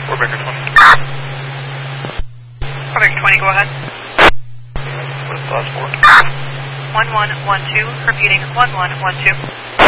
Quebec 20. Quebec 20, go ahead. What is the last 4? 1112, repeating 1112.